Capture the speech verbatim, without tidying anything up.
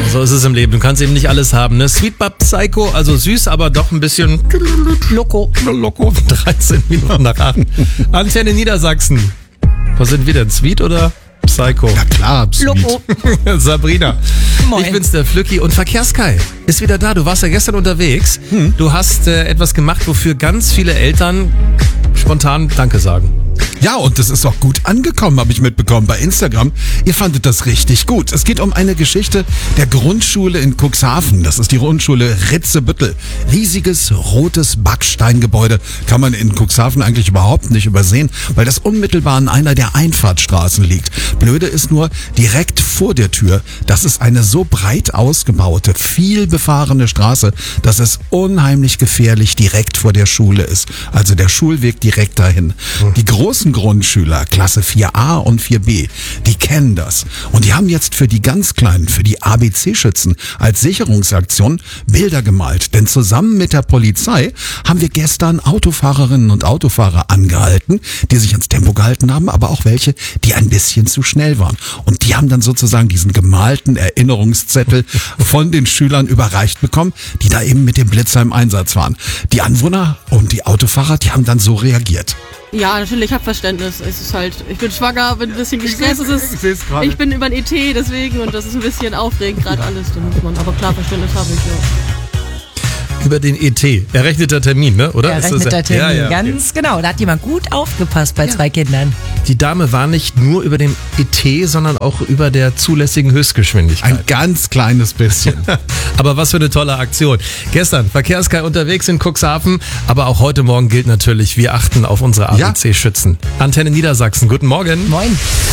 so ist es im Leben. Du kannst eben nicht alles haben. Ne? Sweet But Psycho, also süß, aber doch ein bisschen loco. Loco. dreizehn Minuten nach acht. Antenne Niedersachsen. Was sind wir denn? Sweet oder Psycho? Ja klar, sweet. Loco. Sabrina. Moin. Ich bin's, der Flücki. Und Verkehrskai ist wieder da. Du warst ja gestern unterwegs. Hm. Du hast äh, etwas gemacht, wofür ganz viele Eltern spontan Danke sagen. Ja, und das ist auch gut angekommen, habe ich mitbekommen bei Instagram. Ihr fandet das richtig gut. Es geht um eine Geschichte der Grundschule in Cuxhaven. Das ist die Grundschule Ritzebüttel. Riesiges, rotes Backsteingebäude kann man in Cuxhaven eigentlich überhaupt nicht übersehen, weil das unmittelbar an einer der Einfahrtstraßen liegt. Blöde ist nur, direkt vor der Tür, das ist eine so breit ausgebaute, viel befahrene Straße, dass es unheimlich gefährlich direkt vor der Schule ist. Also der Schulweg direkt dahin. Die großen Grundschüler, Klasse vier a und vier b, die kennen das. Und die haben jetzt für die ganz Kleinen, für die A B C-Schützen als Sicherungsaktion Bilder gemalt. Denn zusammen mit der Polizei haben wir gestern Autofahrerinnen und Autofahrer angehalten, die sich ans Tempo gehalten haben, aber auch welche, die ein bisschen zu schnell waren. Und die haben dann sozusagen diesen gemalten Erinnerungszettel von den Schülern überreicht bekommen, die da eben mit dem Blitzer im Einsatz waren. Die Anwohner und die Autofahrer, die haben dann so reagiert. Ja, natürlich, ich habe Verständnis. Es ist halt, ich bin schwanger, bin ein bisschen gestresst. Es ist, ich, ich bin über ein E T, deswegen, und das ist ein bisschen aufregend gerade alles. Da muss man, aber klar, Verständnis habe ich, ja. Über den E T. Errechneter Termin, ne? Oder? Errechneter Termin, ja, ja, okay. Ganz genau. Da hat jemand gut aufgepasst bei ja. zwei Kindern. Die Dame war nicht nur über dem E T, sondern auch über der zulässigen Höchstgeschwindigkeit. Ein ganz kleines bisschen. Aber was für eine tolle Aktion. Gestern Verkehrskai unterwegs in Cuxhaven, aber auch heute Morgen gilt natürlich, wir achten auf unsere A B C-Schützen. Ja. Antenne Niedersachsen, guten Morgen. Moin.